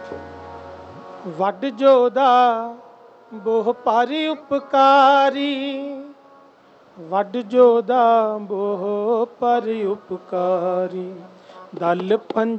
ਵੱਡ ਜੋਦਾ ਬੋਹ ਪਰ ਉਪਕਾਰੀ, ਵੱਡ ਜੋਦਾ ਬੋਹ ਪਰ ਉਪਕਾਰੀ। ਦਲ ਪੰਜ